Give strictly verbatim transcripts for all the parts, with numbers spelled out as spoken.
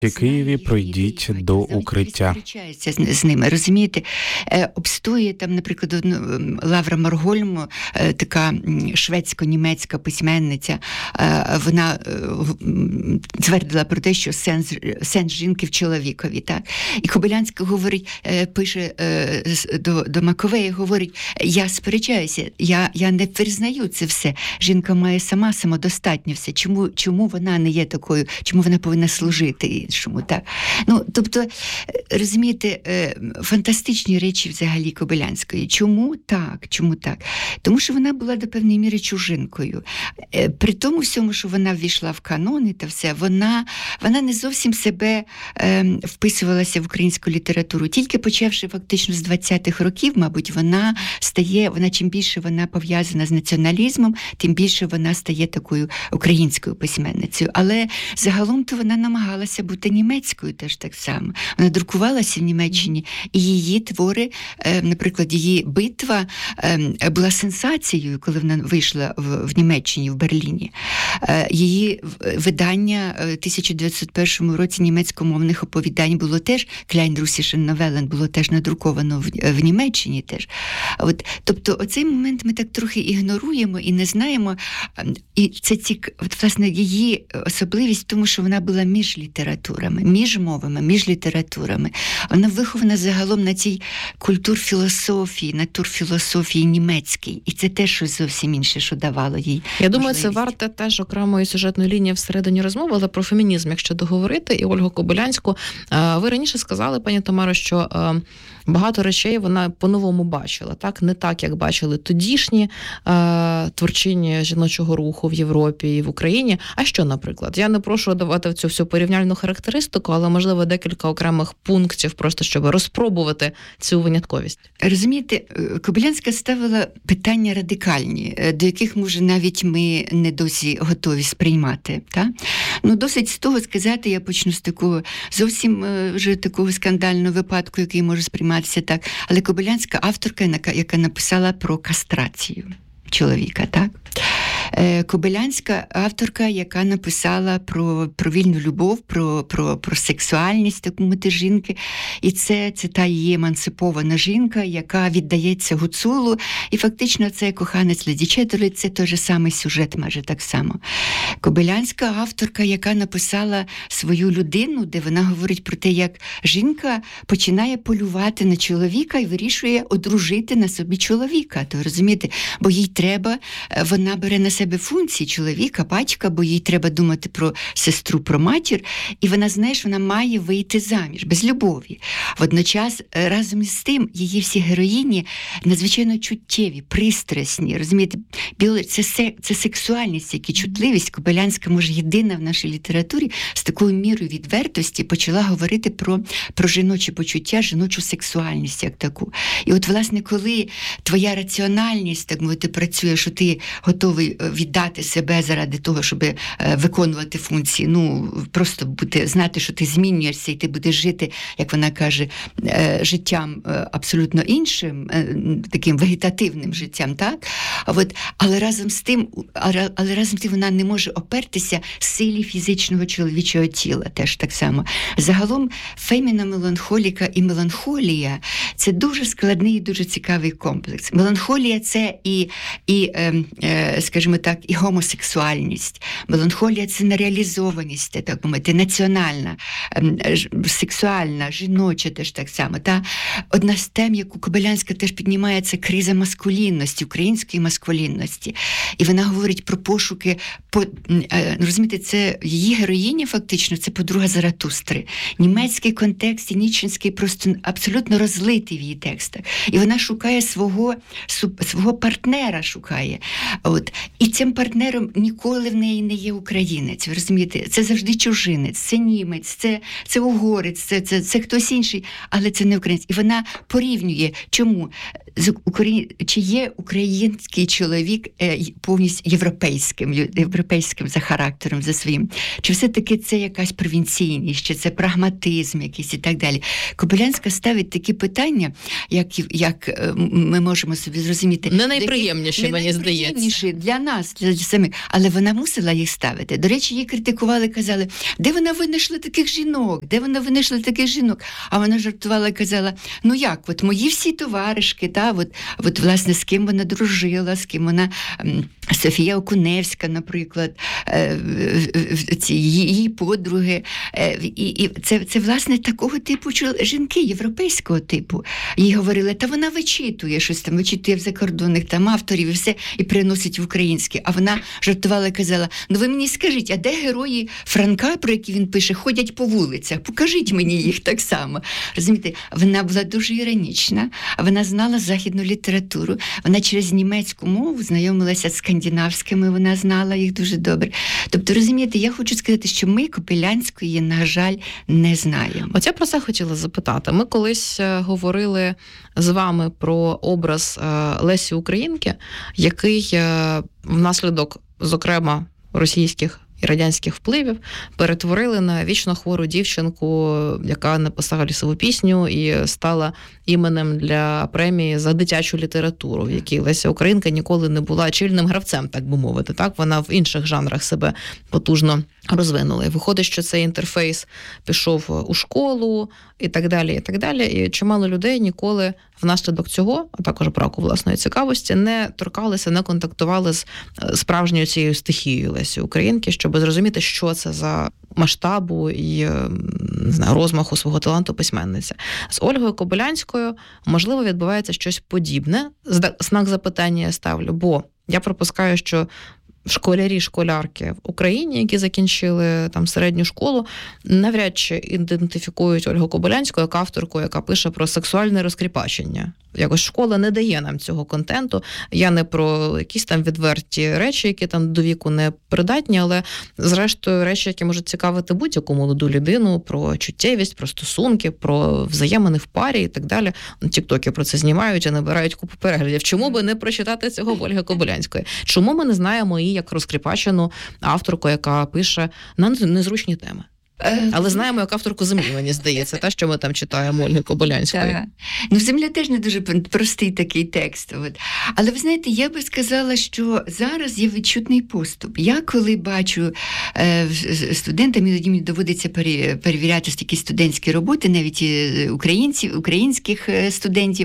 І Києві пройдіть до укриття. Зустрічається з, з ними, розумієте? Е, обстоює там, наприклад, Лавра Маргольм, е, така шведсько-німецька письменниця, е, вона е, твердила про те, що сенс, сенс жінки в чоловікові, так? І Кобилянська говорить, е, пише е, до, до Маковея, говорить, я сперечаюся, я, я не признаю це все. Жінка має сама самодостатньо все. Чому, чому вона не є такою, чому вона повинна служити? Чому так? Ну, тобто, розумієте, фантастичні речі взагалі Кобилянської. Чому так? Чому так? Тому що вона була до певної міри чужинкою. При тому всьому, що вона ввійшла в канони та все, вона, вона не зовсім себе е, вписувалася в українську літературу. Тільки почавши фактично з двадцятих років, мабуть, вона стає, вона чим більше вона пов'язана з націоналізмом, тим більше вона стає такою українською письменницею. Але загалом-то вона намагалася бути німецькою теж так само. Вона друкувалася в Німеччині, і її твори, е, наприклад, її битва е, була сенсацією, коли вона вийшла в, в Німеччині, в Берліні. Е, її видання в тисяча дев'ятсот першому році німецькомовних оповідань було теж, Klein Russischen Novellen, було теж надруковано в, в Німеччині теж. От, тобто, оцей момент ми так трохи ігноруємо і не знаємо. І це цік... От, власне, її особливість в тому, що вона була між літературами, між мовами, між літературами. Вона вихована загалом на цій культурфілософії, натурфілософії німецькій. І це теж щось зовсім інше, що давало їй. Я думаю, це варте теж окремої сюжетної лінії всередині розмови, але про фемінізм, якщо договорити, і Ольгу Кобилянську. Ви раніше сказали, пані Тамаро, що багато речей вона по-новому бачила, так? Не так, як бачили тодішні е, творчині жіночого руху в Європі і в Україні. А що, наприклад? Я не прошу давати в цю всю порівняльну характеристику, але, можливо, декілька окремих пунктів, просто щоб розпробувати цю винятковість. Розумієте, Кобилянська ставила питання радикальні, до яких, може, навіть ми не досі готові сприймати. Так? Ну, досить з того сказати, я почну з такого зовсім вже такого скандального випадку, який може сприйматися так. Але Кобилянська авторка, яка написала про кастрацію чоловіка, так? Кобилянська авторка, яка написала про, про вільну любов, про, про, про сексуальність, так мовити, жінки. І це, це та її емансипована жінка, яка віддається гуцулу. І фактично це коханець Леді Четтерли, це той же самий сюжет, майже так само. Кобилянська авторка, яка написала свою людину, де вона говорить про те, як жінка починає полювати на чоловіка і вирішує одружити на собі чоловіка. То розумієте, бо їй треба, вона бере на себе функції чоловіка, батька, бо їй треба думати про сестру, про матір, і вона знає, що вона має вийти заміж, без любові. Водночас, разом із тим, її всі героїні надзвичайно чуттєві, пристрасні, розумієте, це, це сексуальність, як і чутливість. Кобилянська, може, єдина в нашій літературі з такою мірою відвертості почала говорити про, про жіночі почуття, жіночу сексуальність, як таку. І от, власне, коли твоя раціональність, так мовити, працює, що ти готовий віддати себе заради того, щоб виконувати функції, ну, просто бути, знати, що ти змінюєшся і ти будеш жити, як вона каже, життям абсолютно іншим, таким вегетативним життям, так? От, але разом з тим, але разом з тим вона не може опертися силі фізичного чоловічого тіла, теж так само. Загалом, феміна меланхоліка і меланхолія – це дуже складний і дуже цікавий комплекс. Меланхолія – це і, і е, е, скажімо так, і гомосексуальність. Меланхолія – це нереалізованість, так мовити, національна, е, сексуальна, жіноча теж так само. Та? Одна з тем, яку Кобилянська теж піднімає, це криза маскулінності, української маскулінності. І вона говорить про пошуки, по, е, розумієте, це її героїня фактично, це подруга Заратустри. Німецький контекст і ніцшенський просто абсолютно розлитий в її текстах. І вона шукає свого, свого партнера, шукає. От. І цим партнером ніколи в неї не є українець, ви розумієте? Це завжди чужинець, це німець, це, це угорець, це, це, це хтось інший, але це не українець. І вона порівнює, чому? Чи є український чоловік повністю європейським, європейським за характером, за своїм? Чи все-таки це якась провінційність, чи це прагматизм якийсь і так далі? Кобилянська ставить такі питання, як, як ми можемо собі зрозуміти. Не найприємніші, мені здається. Для нас, для самих. Але вона мусила їх ставити. До речі, її критикували, казали, де вона винайшла таких жінок, де вона винайшла таких жінок. А вона жартувала і казала, ну як, от мої всі товаришки, та, от, от, власне, з ким вона дружила, з ким вона, Софія Окуневська, наприклад, ці її подруги. І, і це, це, власне, такого типу жінки, європейського типу. Їй говорили, та вона вичитує щось там, вичитує в закордонних там авторів і все, і приносить в українське. А вона жартувала і казала, ну ви мені скажіть, а де герої Франка, про які він пише, ходять по вулицях? Покажіть мені їх так само. Розумієте, вона була дуже іронічна, вона знала західну літературу, вона через німецьку мову знайомилася з скандинавськими, вона знала їх дуже добре. Тобто, розумієте, я хочу сказати, що ми Кобилянської, на жаль, не знаємо. От я про це хотіла запитати. Ми колись говорили з вами про образ Лесі Українки, який внаслідок, зокрема, російських і радянських впливів перетворили на вічно хвору дівчинку, яка написала лісову пісню і стала іменем для премії за дитячу літературу, в якій Леся Українка ніколи не була чільним гравцем, так би мовити. Так, вона в інших жанрах себе потужно розвинула. І виходить, що цей інтерфейс пішов у школу і так далі, і так далі. І чимало людей ніколи внаслідок цього, а також браку власної цікавості, не торкалися, не контактували з справжньою цією стихією Лесі Українки, щоб зрозуміти, що це за масштабу і, не знаю, розмаху свого таланту письменниця. З Ольгою Кобилянською, можливо, відбувається щось подібне. Знак запитання я ставлю, бо я припускаю, що школярі, школярки в Україні, які закінчили там середню школу, навряд чи ідентифікують Ольгу Кобилянську як авторку, яка пише про сексуальне розкріпачення. Якось школа не дає нам цього контенту. Я не про якісь там відверті речі, які там до віку не придатні, але зрештою речі, які можуть цікавити будь-яку молоду людину, про чуттєвість, про стосунки, про взаємини в парі і так далі. Тіктоки про це знімають і набирають купу переглядів. Чому би не прочитати цього в Ольги Кобилянської? Чому ми не знаємо її як розкріпачену авторку, яка пише на незручні теми? Але знаємо, як авторку «Землі», мені здається, та, що ми там читаємо Ольги Кобилянської. Так. Ну, «Земля» теж не дуже простий такий текст. От. Але, ви знаєте, я би сказала, що зараз є відчутний поступ. Я коли бачу е, студентам, іноді мені доводиться перевіряти такі студентські роботи, навіть українців, українських студентів,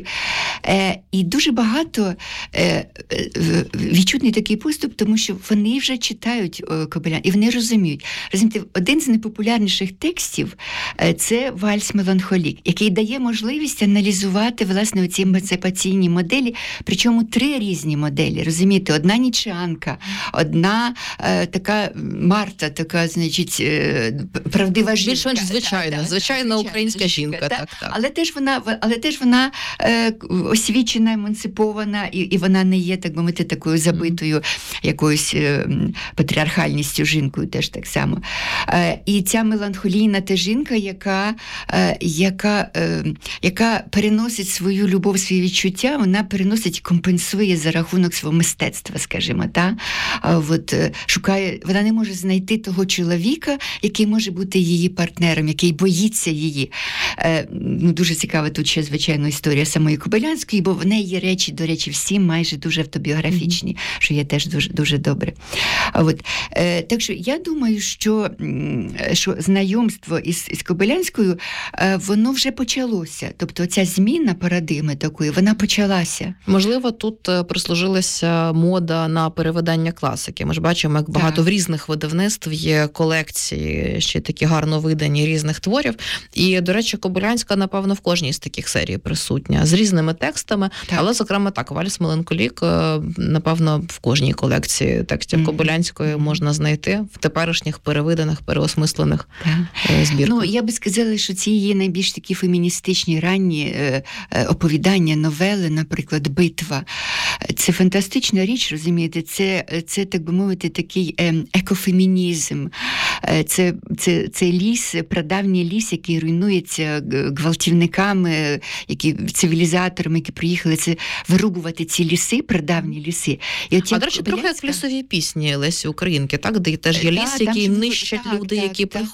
е, і дуже багато е, відчутний такий поступ, тому що вони вже читають Кобилянську, і вони розуміють. Розумієте, один з непопулярних текстів – це «Вальс Меланхолік», який дає можливість аналізувати, власне, оці емансипаційні моделі, причому три різні моделі, розумієте? Одна нічанка, одна е, така Марта, така, значить, е, правдива жінка. Більш-менш звичайна, звичайна, звичайна українська жінка. жінка так, так. Але теж вона, але теж вона е, освічена, емансипована, і, і вона не є, так би мовити, такою забитою mm-hmm. якоюсь е, патріархальністю жінкою теж так само. Е, і ця меланхолійна та жінка, яка, е, яка, е, яка переносить свою любов, свої відчуття, вона переносить і компенсує за рахунок свого мистецтва, скажімо, та? А от, е, шукає, вона не може знайти того чоловіка, який може бути її партнером, який боїться її. Е, ну, дуже цікава тут ще, звичайно, історія самої Кобилянської, бо в неї є речі, до речі, всі майже дуже автобіографічні, mm-hmm. що є теж дуже, дуже добре. А от, е, так що я думаю, що, що знайомство із, із Кобилянською, воно вже почалося. Тобто ця зміна парадигми такої, вона почалася. Можливо, тут прислужилася мода на перевидання класики. Ми ж бачимо, як багато так. в різних видавництв є колекції, ще такі гарно видані різних творів. І, до речі, Кобилянська, напевно, в кожній з таких серій присутня. З різними текстами, так. але, зокрема, так, «Вальс Меланхолік», напевно, в кожній колекції текстів mm-hmm. Кобилянської можна знайти в теперішніх перевиданих, переосмислених збірках. Ну, я би сказала, що ці є найбільш такі феміністичні ранні е, оповідання, новели, наприклад, «Битва». Це фантастична річ, розумієте? Це, це так би мовити, такий е, екофемінізм. Це, це, це ліс, прадавній ліс, який руйнується гвалтівниками, які, цивілізаторами, які приїхали це вирубувати ці ліси, прадавні ліси. І а, до речі, трохи як лісові пісні Лесі Українки, так? Де теж є ліс, та, який нищать так, люди, так, які так, приходять.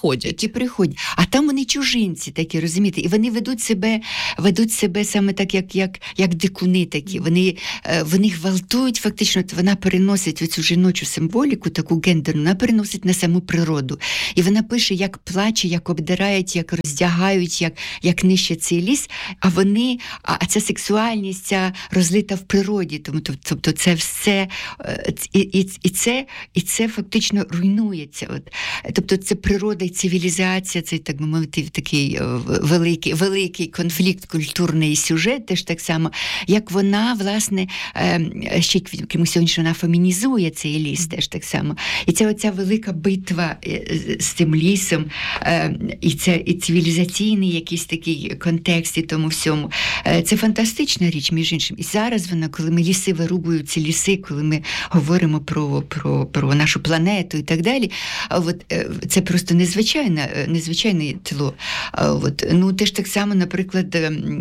приходять. Які приходять. А там вони чужинці такі, розумієте? І вони ведуть себе, ведуть себе саме так, як, як, як дикуни такі. Вони, вони гвалтують фактично, вона переносить оцю жіночу символіку, таку гендерну, вона переносить на саму природу. І вона пише, як плаче, як обдирають, як роздягають, як, як нищать цей ліс, а вони, а ця сексуальність, ця розлита в природі. Тому, тобто це все, і, і, і, це, і це фактично руйнується. От. Тобто це природа і цивілізація, це, так би мовити, такий великий, великий конфлікт, культурний сюжет, теж так само, як вона, власне, ще крім усього, що вона фемінізує цей ліс, теж так само. І це оця велика битва з цим лісом, і це і цивілізаційний якийсь такий контекст і тому всьому. Це фантастична річ, між іншим. І зараз вона, коли ми ліси вирубують, ці ліси, коли ми говоримо про, про, про нашу планету і так далі, от, це просто незвичайне, незвичайне тло. От, ну, теж так само, наприклад,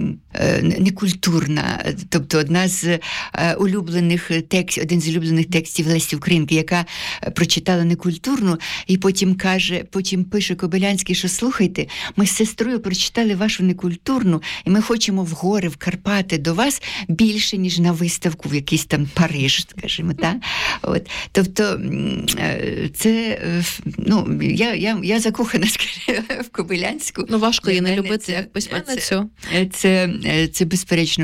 некультурна, тобто одна з улюблених текстів, один з улюблених текстів Лесі Українки, яка прочитала некультурну, і потім каже, потім пише Кобилянський, що слухайте, ми з сестрою прочитали вашу некультурну, і ми хочемо в гори, в Карпати до вас більше, ніж на виставку в якийсь там Париж, скажімо, так? От. Тобто, це, ну, я, я, я закохана, скажімо, в Кобилянську. Ну, важко її не любити це, як письменницю. Це, це, це, безперечно,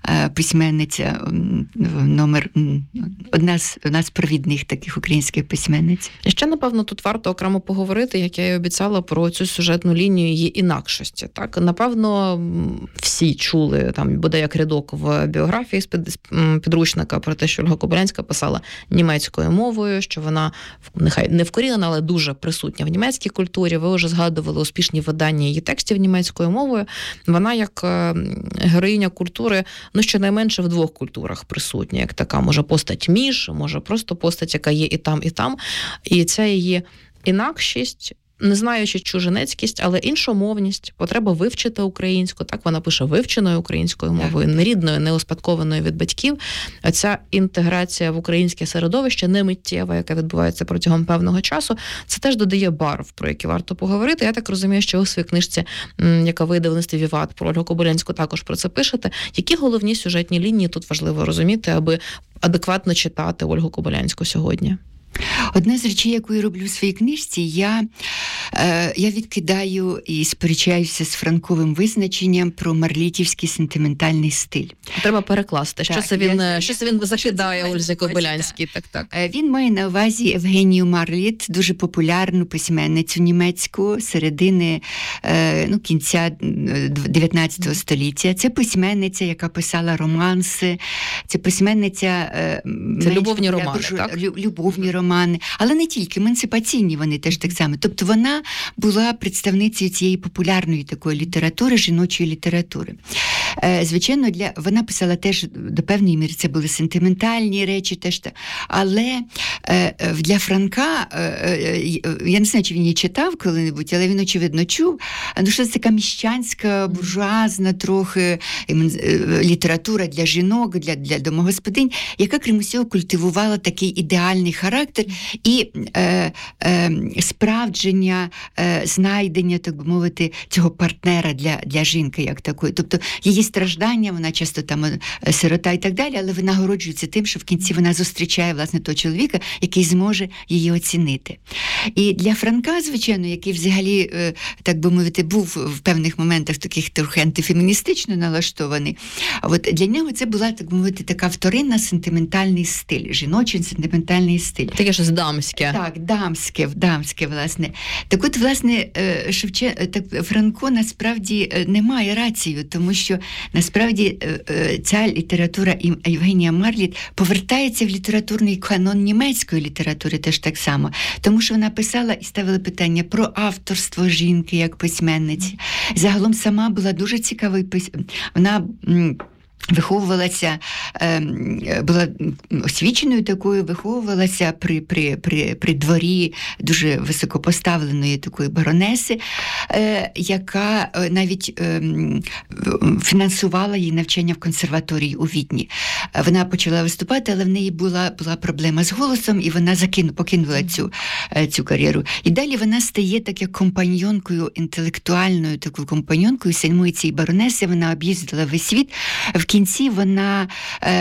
письменниця номер, одна з, одна з провідних таких українських письменниць. І ще, напевно, тут варто окремо поговорити, як я і обіцяла, про цю сюжетну лінію її інакшості. Так, напевно, всі чули, там буде як рядок в біографії з підручника про те, що Ольга Кобилянська писала німецькою мовою, що вона, нехай не вкорінена, але дуже присутня в німецькій культурі. Ви вже згадували успішні видання її текстів німецькою мовою. Вона як героїня культури, ну, щонайменше в двох культурах присутня, як така, може, постать між, може, просто постать, яка є і там, і там. І ця її інакшість, не знаючи чужинецькість, але іншомовність, потреба вивчити українську, так вона пише вивченою українською мовою, не рідною, не успадкованою від батьків. Ця інтеграція в українське середовище не миттєва, яка відбувається протягом певного часу, це теж додає барв, про які варто поговорити. Я так розумію, що у своїй книжці, яка вийде в листі «Віват», про Ольгу Кобилянську також про це пишете. Які головні сюжетні лінії тут важливо розуміти, аби адекватно читати Ольгу Кобилянську сьогодні? Одна з речей, яку я роблю в своїй книжці, я, е, я відкидаю і сперечаюся з Франковим визначенням про марлітівський сентиментальний стиль. Треба перекласти. Що так, це він, я, що це він закидає Ользі Кобилянській? Так, так. Він має на увазі Евгенію Марліт, дуже популярну письменницю німецьку середини, е, ну, кінця дев'ятнадцятого століття. Це письменниця, яка писала романси, це письменниця... Е, це любовні романи, буржу... так? Любовні романи, але не тільки, емансипаційні вони теж так само. Тобто вона була представницею цієї популярної такої літератури, жіночої літератури. Е, звичайно, для вона писала теж до певної міри, це були сентиментальні речі, теж, але е, для Франка, е, я не знаю, чи він її читав коли-небудь, але він, очевидно, чув, ну, що це така міщанська, буржуазна трохи література для жінок, для, для домогосподинь, яка, крім усього, культивувала такий ідеальний характер і е, е, справдження, е, знайдення, так би мовити, цього партнера для, для жінки як такої. Тобто її страждання, вона часто там сирота і так далі, але вона нагороджується тим, що в кінці вона зустрічає, власне, того чоловіка, який зможе її оцінити. І для Франка, звичайно, який взагалі, е, так би мовити, був в певних моментах таких трохи антифеміністично налаштований, а от для нього це була, так би мовити, така вторинна сентиментальний стиль, жіночий сентиментальний стиль. Таке щось дамське. Так, дамське, дамське, власне. Так от, власне, Шевчен... так, Франко насправді не має рацію, тому що насправді ця література Євгенія Марліт повертається в літературний канон німецької літератури теж так само, тому що вона писала і ставила питання про авторство жінки як письменниці. Загалом сама була дуже цікавою пис... Вона виховувалася, була освіченою такою, виховувалася при, при, при, при дворі дуже високопоставленої такої баронеси, яка навіть фінансувала її навчання в консерваторії у Відні. Вона почала виступати, але в неї була, була проблема з голосом, і вона закину, покинула цю, цю кар'єру. І далі вона стає так як компаньонкою, інтелектуальною такою компаньонкою самої цієї баронеси. Вона об'їздила весь світ. В кінці вона е,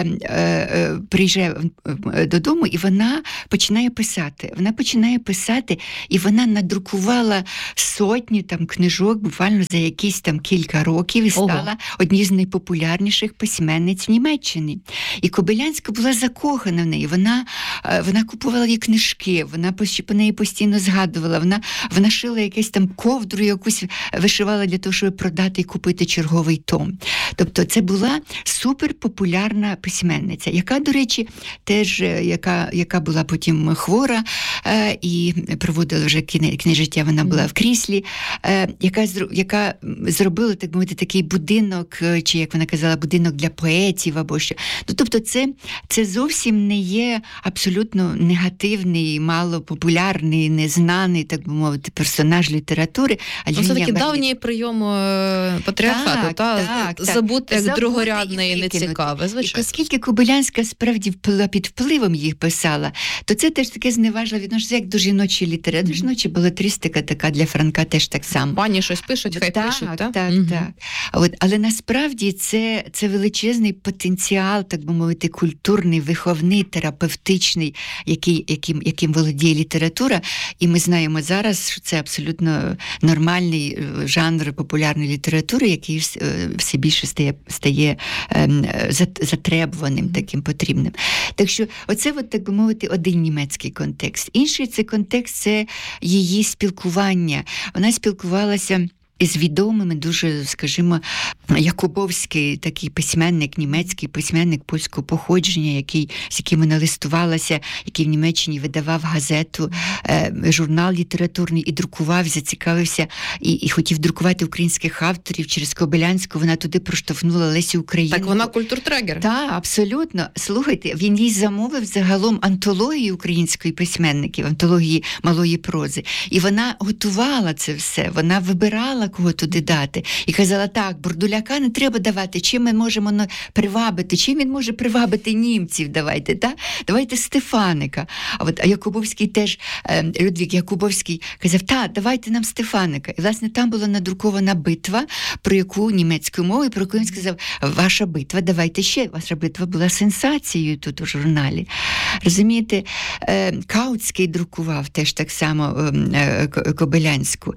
е, приїжджає додому, і вона починає писати. Вона починає писати, і вона надрукувала сотні там книжок буквально за якісь там кілька років і стала Ого. однією з найпопулярніших письменниць в Німеччині. І Кобилянська була закохана в неї. Вона, вона купувала її книжки, вона по неї постійно згадувала, вона, вона шила якусь там ковдру, якусь вишивала для того, щоб продати і купити черговий том. Тобто це була суперпопулярна письменниця, яка, до речі, теж, яка, яка була потім хвора е, і проводила вже кінець життя, вона була в кріслі, е, яка, яка зробила, так мовити, такий будинок, чи, як вона казала, будинок для поетів або що. Ну, тобто це, це зовсім не є абсолютно негативний, малопопулярний, незнаний, так би мовити, персонаж літератури. А це такі давні прийом патріархату, так, та? Так, забути як забути другорядне і нецікаве, звичайно. І оскільки Кобилянська справді під впливом їх писала, то це теж таке зневажливе відношення, як до жіночої літератури. Mm-hmm. Жіноча балетристика така для Франка теж так само. Пані щось пишуть, хай так, пишуть, так? Так, mm-hmm. так. От, але насправді це, це величезний потенціал, так би мовити, культурний, виховний, терапевтичний, який, яким, яким володіє література. І ми знаємо зараз, що це абсолютно нормальний жанр популярної літератури, який все більше стає, стає ем, затребуваним, таким потрібним. Так що оце, от, так би мовити, один німецький контекст. Інший це контекст, це її спілкування. Вона спілкувалася із відомими, дуже, скажімо, Якубовський такий письменник, німецький письменник польського походження, який, з яким вона листувалася, який в Німеччині видавав газету, е, журнал літературний і друкував, зацікавився і, і хотів друкувати українських авторів. Через Кобилянську вона туди проштовхнула Лесю Українку. Так вона культуртрегер. Так, абсолютно. Слухайте, він їй замовив загалом антологію української письменників, антології малої прози. І вона готувала це все, вона вибирала, кого туди дати. І казала, так, Бурдуляка не треба давати, чим ми можемо привабити, чим він може привабити німців, давайте, так? Давайте Стефаника. А от а Якубовський теж, Людвік Якубовський казав, так, давайте нам Стефаника. І, власне, там була надрукована битва, про яку німецькою мовою, про яку він сказав, ваша битва, давайте ще. Ваша битва була сенсацією тут у журналі. Розумієте, Каутський друкував теж так само Кобилянську.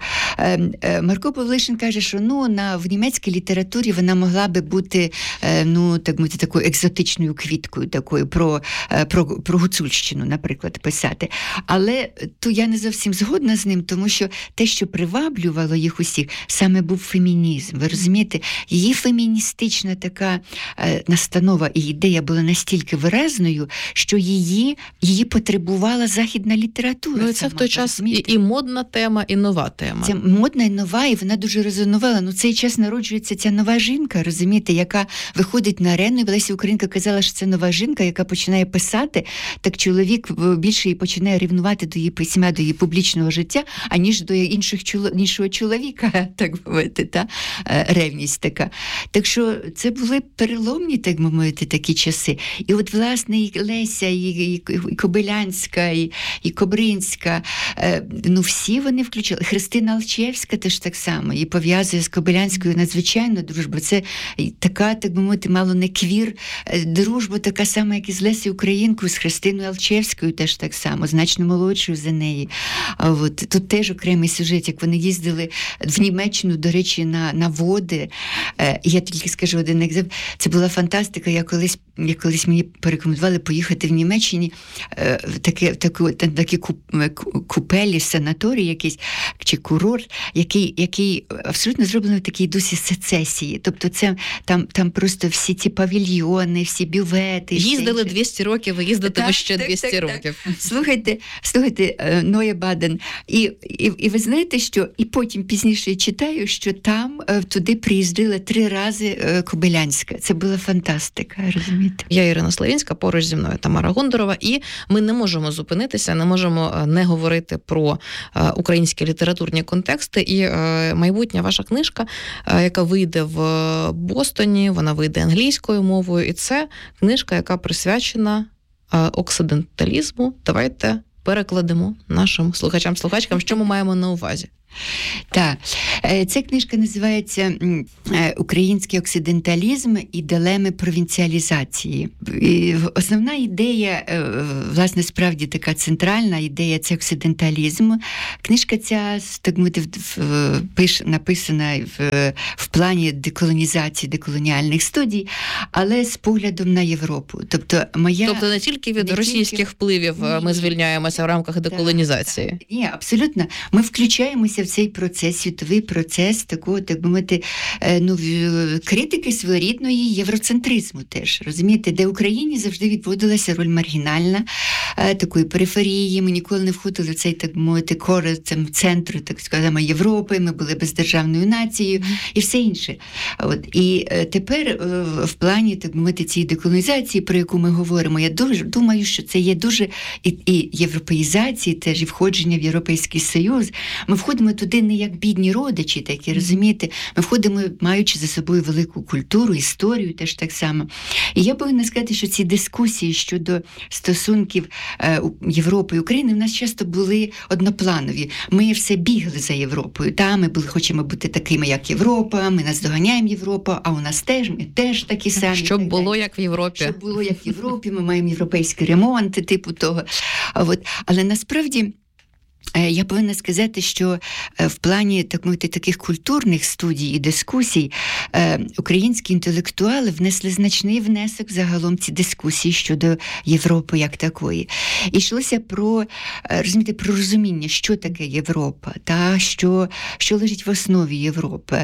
Марко Павлишин каже, що ну, на, в німецькій літературі вона могла би бути, ну, так мовити, такою екзотичною квіткою, такою про, про, про Гуцульщину, наприклад, писати. Але то я не зовсім згодна з ним, тому що те, що приваблювало їх усіх, саме був фемінізм. Ви розумієте, її феміністична така е, настанова і ідея була настільки виразною, що її, її потребувала західна література. Ну, і це сама, в той час і, і модна тема, і нова тема. Це модна і нова, і вона дуже резонувала. Ну, цей час народжується ця нова жінка, розумієте, яка виходить на арену, і Леся Українка казала, що це нова жінка, яка починає писати, так чоловік більше і починає рівнувати до її письма, до її публічного життя, аніж до інших іншого чоловіка, так мовити, та ревність така. Так що це були переломні, так мовити, такі часи. І от, власне, і Леся, і, і, і Кобилянська, і, і Кобринська, ну, всі вони включили. Христина Алчевська теж так само, і пов'язує з Кобилянською надзвичайно дружба. Це така, так би мовити, мало не квір дружба, така сама, як і з Лесі Українкою, з Христиною Алчевською теж так само, значно молодшою за неї. А от тут теж окремий сюжет, як вони їздили в Німеччину, до речі, на, на води. Я тільки скажу один екземпляр. Це була фантастика. Я колись як колись мені порекомендували поїхати в Німеччині в такі, таку, такі купелі, санаторій якийсь, чи курорт, який, який абсолютно зроблений в такій дусі сецесії. Тобто це там, там просто всі ці павільйони, всі бювети. Їздили двісті років, ви їздитиме ще так, двісті так, років. Так. Слухайте, слухайте, Ноя Баден, і, і, і ви знаєте, що і потім пізніше я читаю, що там туди приїздила три рази Кобилянська. Це була фантастика, розумієте? Я Ірина Славінська, поруч зі мною Тамара Гундорова, і ми не можемо зупинитися, не можемо не говорити про українські літературні контексти. І майбутня ваша книжка, яка вийде в Бостоні, вона вийде англійською мовою, і це книжка, яка присвячена оксиденталізму. Давайте перекладемо нашим слухачам-слухачкам, що ми маємо на увазі. Так, ця книжка називається «Український оксиденталізм і дилеми провінціалізації». І основна ідея, власне, справді така центральна ідея – це оксиденталізм. Книжка ця, так мовити, написана в, в плані деколонізації, деколоніальних студій, але з поглядом на Європу. Тобто, моя... тобто не тільки від не російських тільки... впливів Ні. ми звільняємося в рамках деколонізації. Так, так. Ні, абсолютно. Ми включаємося в цей процес, світовий процес такого, так би мовити, ну, критики своєрідної євроцентризму теж, розумієте, де Україні завжди відводилася роль маргінальна, такої периферії, ми ніколи не входили в цей, так би мовити, кори центру, так скажемо, Європи, ми були бездержавною нацією mm. і все інше. От. І тепер в плані, так би мовити, цієї деколонізації, про яку ми говоримо, я дуже думаю, що це є дуже і, і європеїзації теж, і входження в Європейський Союз. Ми входимо туди не як бідні родичі, такі, розумієте, ми входимо, маючи за собою велику культуру, історію теж так само. І я повинна сказати, що ці дискусії щодо стосунків е, Європи і України в нас часто були однопланові. Ми все бігли за Європою. Та, ми були, хочемо бути такими, як Європа, ми наздоганяємо Європу, а у нас теж, ми теж такі самі. Щоб було, як в Європі. Щоб було, як в Європі, ми маємо європейські ремонти, типу того. От. Але насправді я повинна сказати, що в плані, так мовити, таких культурних студій і дискусій українські інтелектуали внесли значний внесок загалом ці дискусії щодо Європи як такої. І йшлося про, розумієте, про розуміння, що таке Європа, та, що, що лежить в основі Європи,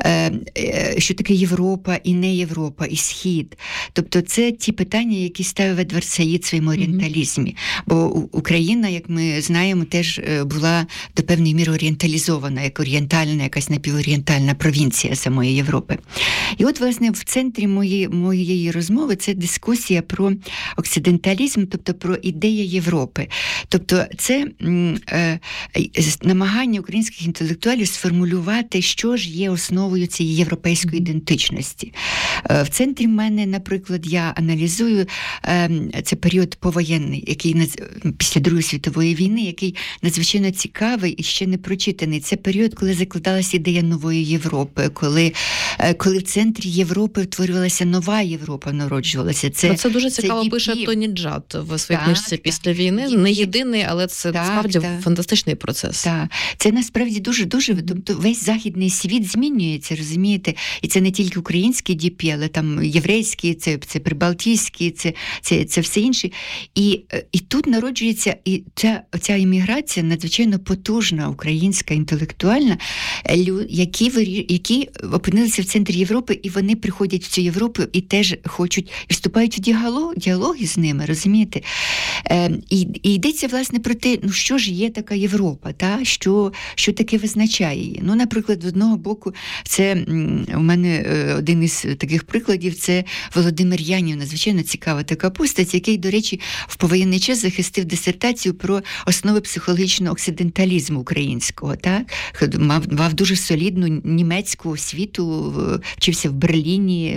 що таке Європа і не Європа, і Схід. Тобто це ті питання, які ставив Едвард Саїд в своєму орієнталізмі. Mm-hmm. Бо Україна, як ми знаємо, теж була до певної міри орієнталізована, як орієнтальна, якась напіворієнтальна провінція самої Європи. І от, власне, в центрі моєї, моєї розмови це дискусія про оксиденталізм, тобто про ідеї Європи. Тобто це е, намагання українських інтелектуалів сформулювати, що ж є основою цієї європейської ідентичності. Е, в центрі мене, наприклад, я аналізую е, це період повоєнний, який після Другої світової війни, який надзвичайно цікавий і ще не прочитаний. Це період, коли закладалася ідея нової Європи, коли, коли в центрі Європи втворювалася нова Європа, народжувалася. Це, це дуже цікаво це пише Тоні Джад в своїй так, книжці «Після так, війни». Не єдиний, але це так, справді так, фантастичний процес. Так, це насправді дуже-дуже, тобто весь західний світ змінюється, розумієте? І це не тільки українські ді пі, але там єврейські, це, це прибалтійські, це, це, це все інше. І, і тут народжується і ця, ця імміграція надзвичайно потужна, українська, інтелектуальна, які, які опинилися в центрі Європи, і вони приходять в цю Європу і теж хочуть, і вступають в діалог, діалоги з ними, розумієте? Е, і, і йдеться, власне, про те, ну що ж є така Європа, та? Що, що таке визначає її? Ну, наприклад, з одного боку, це у мене один із таких прикладів, це Володимир Янів, надзвичайно цікава така постать, який, до речі, в повоєнний час захистив дисертацію про основи психологічного оксиденталізму українського, так? Мав, мав дуже солідну німецьку освіту, вчився в Берліні,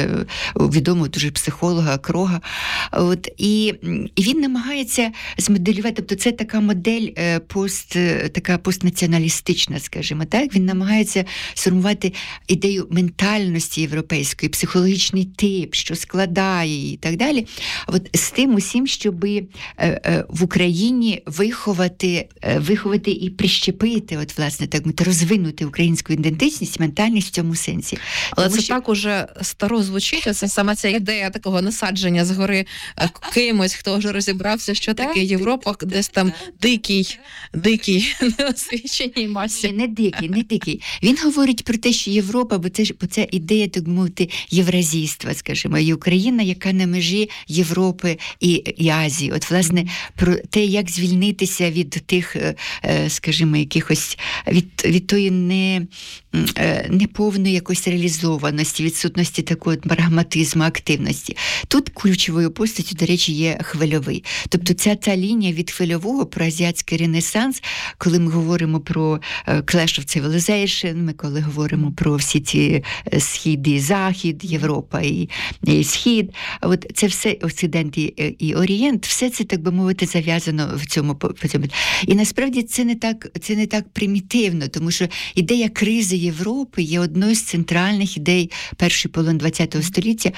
у відомого дуже психолога Крога. От, і, і він намагається змоделювати, тобто це така модель пост, така постнаціоналістична, скажімо так, він намагається сформувати ідею ментальності європейської, психологічний тип, що складає її і так далі. От з тим усім, щоб в Україні виховати, виховати і прищепити, от, власне, так мовити, розвинути українську ідентичність, ментальність в цьому сенсі. сенсі. Але Тому це що... так уже старо звучить, це саме ця ідея такого насадження згори кимось, хто вже розібрався, що таке Європа, десь там дикий, дикий, неосвіченій масі. Ні, не дикий, не дикий. Він говорить про те, що Європа, бо це, бо це ідея, так мовити, євразійства, скажімо, і Україна, яка на межі Європи і, і Азії. От, власне, про те, як звільнитися від тих, скажімо, якихось, від, від тої не, неповної якоїсь реалізованості, відсутності такого прагматизму, активності. Тут ключовою постаттю, до речі, є Хвильовий. Тобто ця та лінія від Хвильового про азіатський ренесанс, коли ми говоримо про Clash of Civilization, ми коли говоримо про всі ці схід і захід, Європа і, і схід, от це все Оксидент і, і Орієнт, все це, так би мовити, зав'язано в цьому. І насправді це не так, це не так примітивно, тому що ідея кризи Європи є одною з центральних ідей першої половини ХХ століття.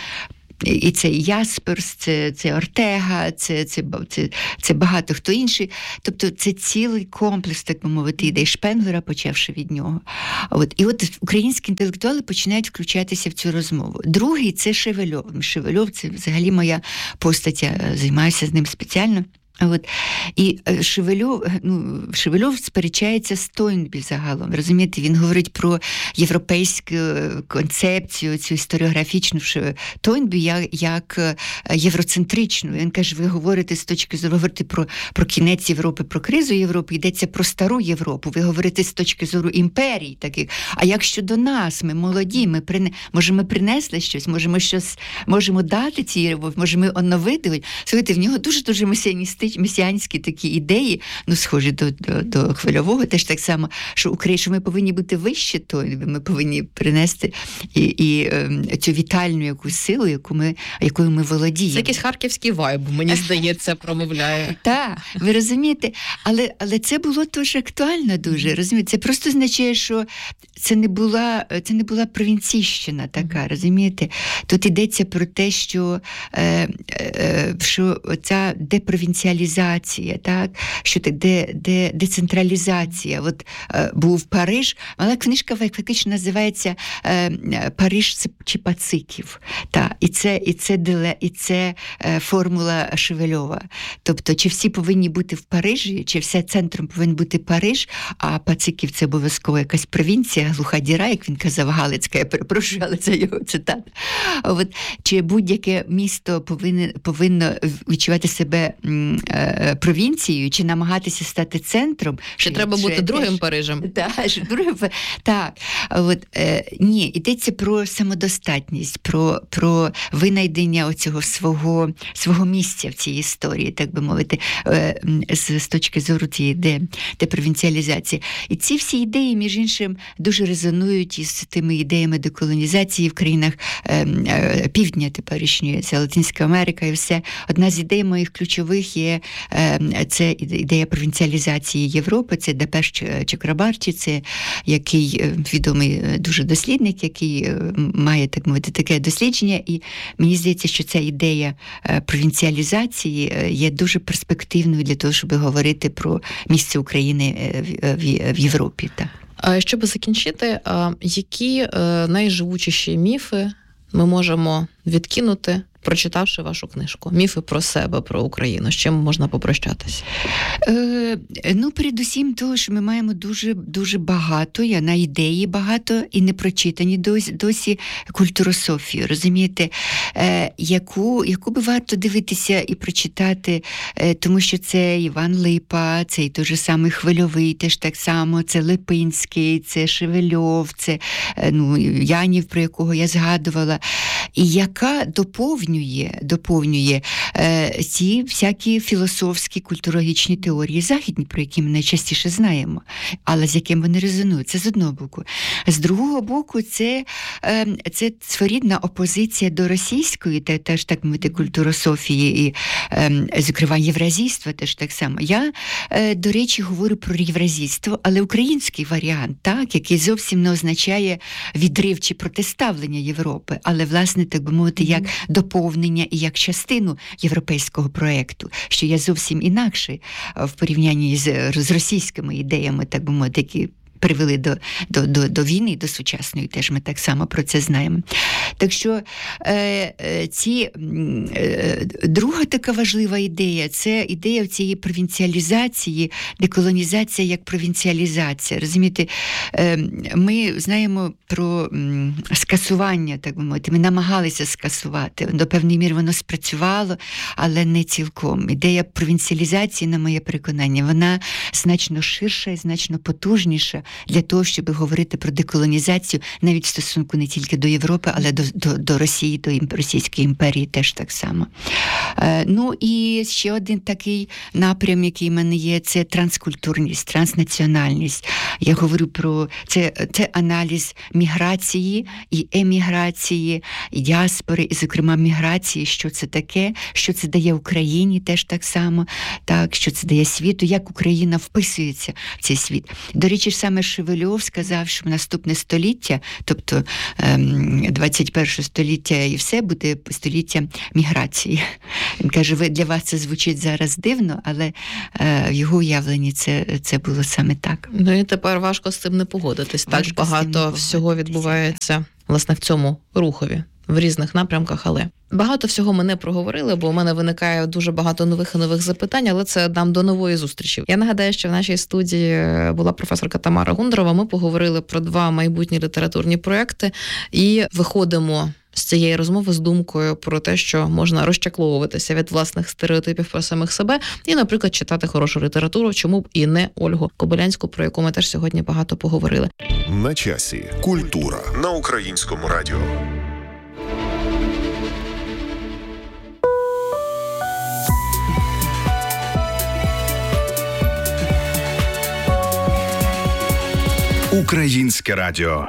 І це Ясперс, це, це Ортега, це, це, це, це багато хто інший. Тобто це цілий комплекс, так би мовити, ідей Шпенглера, почавши від нього. От. І от українські інтелектуали починають включатися в цю розмову. Другий – це Шевельов. Шевельов – це взагалі моя постать, я займаюся з ним спеціально. От. І Шевельов, ну, Шевельов сперечається з Тойнбі загалом, розумієте, він говорить про європейську концепцію, цю історіографічну Тойнбі як, як євроцентричну. Він каже, ви говорите з точки зору, ви говорите про, про кінець Європи, про кризу Європи, йдеться про стару Європу, ви говорите з точки зору імперій таких. А як щодо нас, ми молоді, ми прине... може ми принесли щось, може ми щось можемо дати цій Європі, може ми оновити. Слухайте, в нього дуже-дуже месіаністичні месіанські такі ідеї, ну, схожі до, до, до Хвильового, теж так само, що Україна, що ми повинні бути вище, то ми повинні принести і, і е, цю вітальну якусь силу, яку ми, якою ми володіємо. Це якийсь харківський вайб, мені здається, промовляє. Так, ви розумієте, але, але це було теж актуально дуже, розумієте, це просто означає, що це не була, це не була провінційщина така, розумієте? Тут йдеться про те, що, е, е, що ця депровінціалізація, так, що де, де децентралізація. От е, був Париж, але книжка фактично називається е, Париж чи Пациків. Та, і це, і це, диле, і це е, формула Шевельова. Тобто, чи всі повинні бути в Парижі, чи все центром повинен бути Париж, а Пациків це обов'язково якась провінція, глуха діра, як він казав, Галицька, я перепрошую, але це його цитата. От, чи будь-яке місто повинно, повинно відчувати себе м, провінцією, чи намагатися стати центром. Чи треба бути теж другим Парижем? Так, другим, так. От, е, ні, йдеться про самодостатність, про, про винайдення оцього свого, свого місця в цій історії, так би мовити, е, з, з точки зору цієї де, депровінціалізації. І ці всі ідеї, між іншим, дуже резонують із тими ідеями деколонізації в країнах е, е, півдня теперішньої, це Латинська Америка і все. Одна з ідей моїх ключових є це ідея провінціалізації Європи, це Депеш Чакрабарті, це який відомий дуже дослідник, який має, так мовити, таке дослідження, і мені здається, що ця ідея провінціалізації є дуже перспективною для того, щоб говорити про місце України в Європі. Так. Щоб закінчити, які найживучіші міфи ми можемо відкинути, прочитавши вашу книжку? Міфи про себе, про Україну. З чим можна попрощатися? Е, ну, передусім того, що ми маємо дуже, дуже багато, я на ідеї багато, і не прочитані досі, досі культурософію, розумієте, е, яку, яку би варто дивитися і прочитати, е, тому що це Іван Липа, це і той же самий Хвильовий, теж так само, це Липинський, це Шевельов, це е, ну, Янів, про якого я згадувала, і яка доповнює, доповнює е, ці всякі філософські, культурологічні теорії західні, про які ми найчастіше знаємо, але з якими вони резонують. Це з одного боку. З другого боку, це, е, це своєрідна опозиція до російської, та, теж так мовити, культурософії і, е, зокрема, євразійства теж так само. Я, е, до речі, говорю про євразійство, але український варіант, так, який зовсім не означає відрив чи протиставлення Європи, але, власне, так би мовити, як доповнення і як частину європейського проєкту, що є зовсім інакше в порівнянні з, з російськими ідеями, так би мовити, які привели до, до, до, до війни, до сучасної теж ми так само про це знаємо. Так що е, ці, е, друга така важлива ідея – це ідея цієї провінціалізації, деколонізація як провінціалізація. Розумієте, е, ми знаємо про м, скасування, так би мовити, ми намагалися скасувати, до певної міри воно спрацювало, але не цілком. Ідея провінціалізації, на моє переконання, вона значно ширша і значно потужніша для того, щоб говорити про деколонізацію навіть в стосунку не тільки до Європи, але до, до, до Росії, до Російської імперії теж так само. Е, ну і ще один такий напрям, який в мене є, це транскультурність, транснаціональність. Я говорю про це, це аналіз міграції і еміграції, і діаспори, і, зокрема, міграції, що це таке, що це дає Україні теж так само, так, що це дає світу, як Україна вписується в цей світ. До речі, саме Шевельов сказав, що наступне століття, тобто двадцять перше століття і все, буде століття міграції. Він каже, ви, для вас це звучить зараз дивно, але в його уявленні це, це було саме так. Ну і тепер важко з цим не погодитись. Так Важко багато всього відбувається, власне, в цьому рухові, в різних напрямках, але багато всього ми не проговорили, бо у мене виникає дуже багато нових і нових запитань, але це нам до нової зустрічі. Я нагадаю, що в нашій студії була професорка Тамара Гундарова. Ми поговорили про два майбутні літературні проекти і виходимо з цієї розмови з думкою про те, що можна розчакловуватися від власних стереотипів про самих себе і, наприклад, читати хорошу літературу, чому б і не Ольгу Кобилянську, про яку ми теж сьогодні багато поговорили. На часі. Культура на Українському радіо. Українське радіо.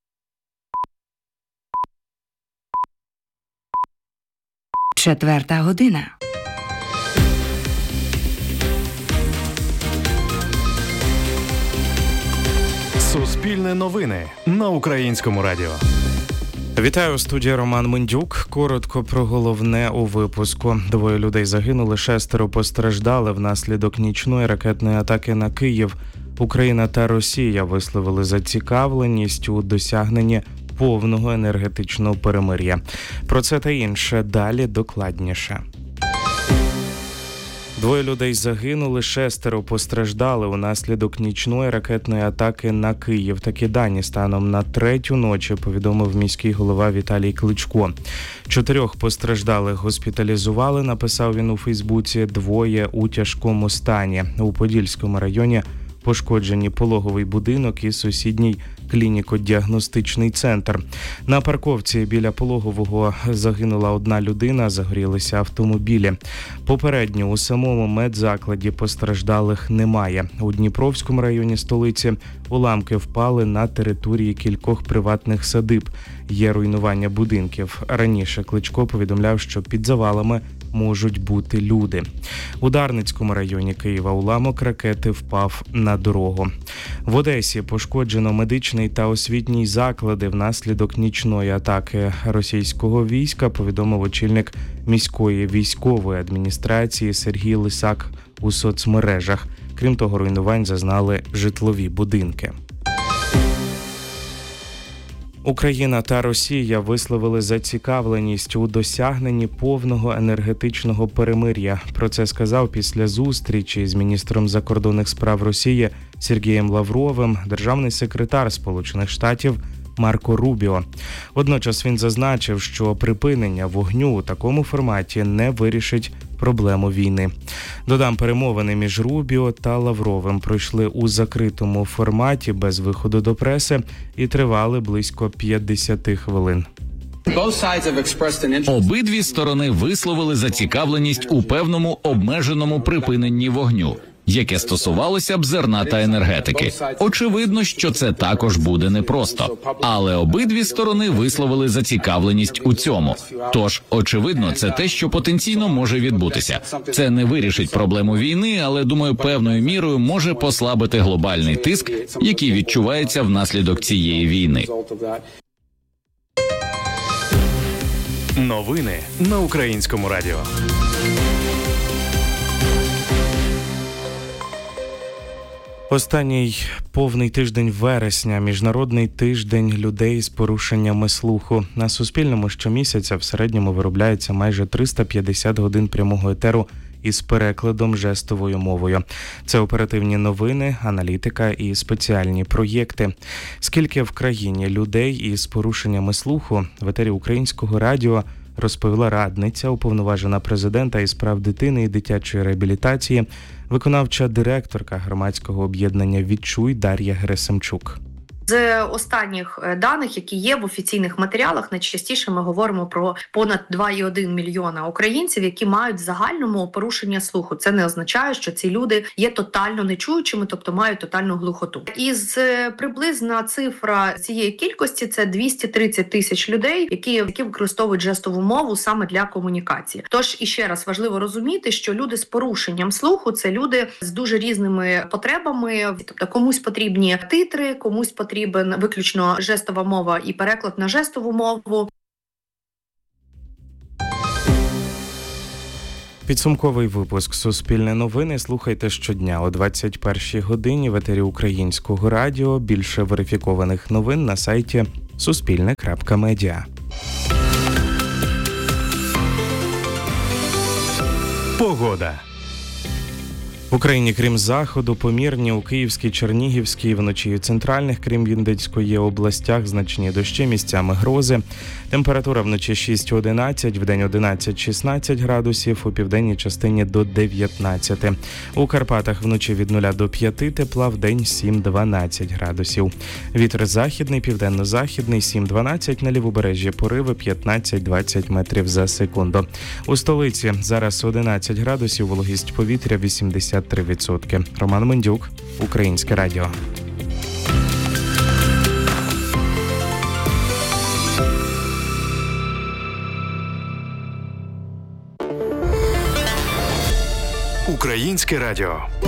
Четверта година. Суспільне новини на Українському радіо. Вітаю, у студії Роман Мендюк. Коротко про головне у випуску. Двоє людей загинули, шестеро постраждали внаслідок нічної ракетної атаки на Київ. Україна та Росія висловили зацікавленість у досягненні повного енергетичного перемир'я. Про це та інше далі докладніше. Двоє людей загинули, шестеро постраждали унаслідок нічної ракетної атаки на Київ. Такі дані станом на третю ночі повідомив міський голова Віталій Кличко. Чотирьох постраждалих госпіталізували, написав він у Фейсбуці, двоє у тяжкому стані. У Подільському районі пошкоджені пологовий будинок і сусідній клініко-діагностичний центр. На парковці біля пологового загинула одна людина, загорілися автомобілі. Попередньо у самому медзакладі постраждалих немає. У Дніпровському районі столиці уламки впали на території кількох приватних садиб. Є руйнування будинків. Раніше Кличко повідомляв, що під завалами можуть бути люди. У Дарницькому районі Києва уламок ракети впав на дорогу. В Одесі пошкоджено медичний та освітній заклади внаслідок нічної атаки російського війська, повідомив очільник міської військової адміністрації Сергій Лисак у соцмережах. Крім того, руйнувань зазнали житлові будинки. Україна та Росія висловили зацікавленість у досягненні повного енергетичного перемир'я. Про це сказав після зустрічі з міністром закордонних справ Росії Сергієм Лавровим державний секретар Сполучених Штатів Марко Рубіо. Водночас він зазначив, що припинення вогню у такому форматі не вирішить проблему війни. Додам, перемовини між Рубіо та Лавровим пройшли у закритому форматі без виходу до преси і тривали близько п'ятдесят хвилин. Обидві сторони висловили зацікавленість у певному обмеженому припиненні вогню, яке стосувалося б зерна та енергетики. Очевидно, що це також буде непросто. Але обидві сторони висловили зацікавленість у цьому. Тож, очевидно, це те, що потенційно може відбутися. Це не вирішить проблему війни, але, думаю, певною мірою може послабити глобальний тиск, який відчувається внаслідок цієї війни. Новини на Українському радіо. Останній повний тиждень вересня – Міжнародний тиждень людей з порушеннями слуху. На Суспільному щомісяця в середньому виробляється майже триста п'ятдесят годин прямого етеру із перекладом жестовою мовою. Це оперативні новини, аналітика і спеціальні проєкти. Скільки в країні людей із порушеннями слуху, в етері Українського радіо розповіла радниця, уповноважена президента із прав дитини і дитячої реабілітації, виконавча директорка громадського об'єднання «Відчуй» Дар'я Герасимчук. З останніх даних, які є в офіційних матеріалах, найчастіше ми говоримо про понад два цілих одна мільйона українців, які мають в загальному порушення слуху. Це не означає, що ці люди є тотально нечуючими, тобто мають тотальну глухоту. Із приблизна цифра цієї кількості – це двісті тридцять тисяч людей, які, які використовують жестову мову саме для комунікації. Тож, іще раз важливо розуміти, що люди з порушенням слуху – це люди з дуже різними потребами, тобто комусь потрібні титри, комусь потрібні Потрібен виключно жестова мова і переклад на жестову мову. Підсумковий випуск «Суспільне новини» слухайте щодня о двадцять першій годині в етері Українського радіо. Більше верифікованих новин на сайті суспільне крапка медіа. Погода. В Україні, крім заходу, помірні у Київській, Чернігівській, вночі і центральних, крім Вінницької областях, значні дощі, місцями грози. Температура вночі шість-одинадцять, вдень одинадцять-шістнадцять градусів, у південній частині до дев'ятнадцяти. У Карпатах вночі від нуля до п'яти тепла, вдень сім-дванадцять градусів. Вітер західний, південно-західний сім-дванадцять, на лівобережжі пориви п'ятнадцять-двадцять метрів за секунду. У столиці зараз одинадцять градусів, вологість повітря вісімдесят три відсотки. Роман Мендюк, Українське радіо. Українське радіо.